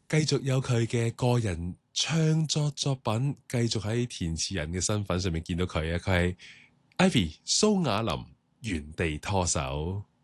繼續有佢嘅個人唱作作品，繼續喺填詞人嘅身份上面見到佢啊！佢係 Ivy 蘇雅琳原地拖手。